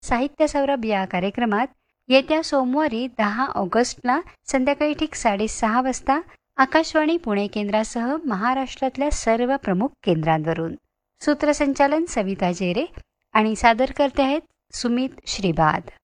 साहित्य सौरभ या कार्यक्रमात येत्या सोमवारी 10 ऑगस्टला संध्याकाळी ठीक 6:30 वाजता आकाशवाणी पुणे केंद्रासह महाराष्ट्रातल्या सर्व प्रमुख केंद्रांवरून. सूत्रसंचालन सविता जेरे आणि सादर करते आहेत सुमित श्रीबाद.